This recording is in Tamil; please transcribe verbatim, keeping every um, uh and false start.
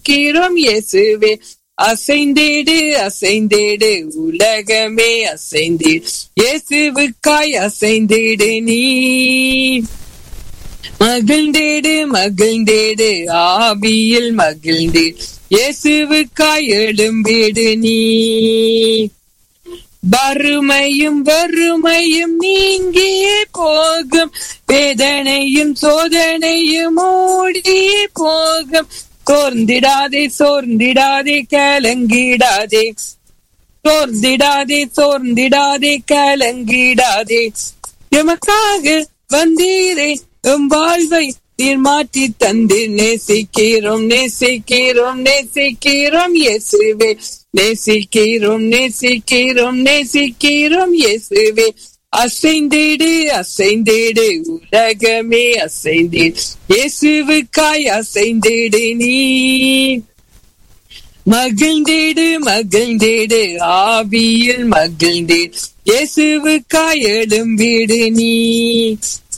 நேசிக்கிறோம் இயேசுவே. அசைந்திடு அசைந்திடு உலகமே அசைந்திடு, இயேசுவுக்காய் அசைந்திடு நீ. மகிழ்ந்திடு மகிழ்ந்திடு ஆவியில் மகிழ்ந்திடு, இயேசுவுக்காய் எழும்பிடு நீ. வறுமையும் வறுமையும் நீங்கியே போகும், வேதனையும் சோதனையும் ஓடியே போகும். சோர்ந்திடாதே சோர்ந்திடாதே கலங்கிடாதே, சோர்ந்திடாதே சோர்ந்திடாதே கலங்கிடாதே. எமக்காக வந்தீரே எம் வாழ்வை நீர் மாற்றி தந்து, நேசிக்கிறோம் நேசிக்கிறோம் நேசிக்கிறோம் இயேசுவே. நேசிக்கிறோம் நேசிக்கிறோம் நேசிக்கிறோம் இயேசுவே. அசைந்திடு அசைந்திடு உலகமே அசைந்திடு, இயேசுவுக்காய் அசைந்திடு நீ. மகிழ்ந்திடு மகிழ்ந்திடு ஆவியில் மகிழ்ந்திடு, இயேசுவுக்காய் எழும்பிடு நீ.